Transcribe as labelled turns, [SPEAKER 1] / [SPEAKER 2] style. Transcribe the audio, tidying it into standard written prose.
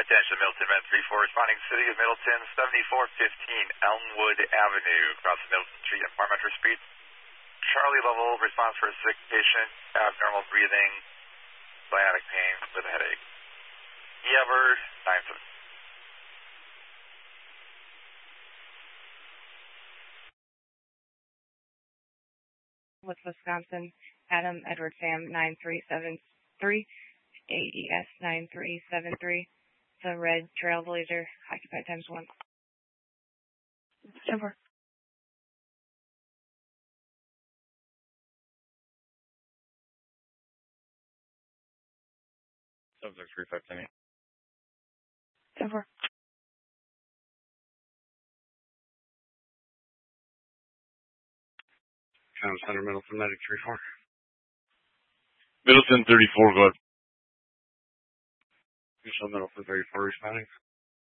[SPEAKER 1] Attention, Middleton Med 3-4, responding City of Middleton, 7415 Elmwood Avenue, across Middleton Street and Parmenter Street. Charlie level, response for a sick patient, abnormal breathing, sciatic pain with a headache. Ever 97.
[SPEAKER 2] With Wisconsin, Adam Edward Sam 9373, AES 9373, the red Trailblazer, occupied times 1. 10-4.
[SPEAKER 3] Subject 3510.
[SPEAKER 2] 10-4.
[SPEAKER 4] Town Center, Middleton Medic 3-4.
[SPEAKER 3] Middleton 34, go ahead.
[SPEAKER 4] Middleton 34 responding.